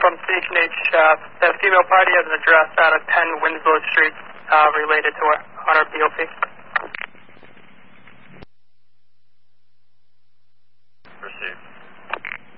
from Station H. The female party has an address out of 10 Winslow Street related to her on her BOP.